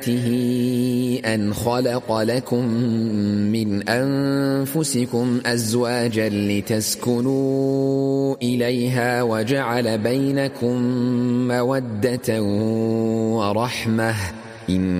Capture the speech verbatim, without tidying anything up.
أن خلق لكم من أنفسكم أزواجا لتسكنوا إليها وجعل بينكم مودة ورحمة إن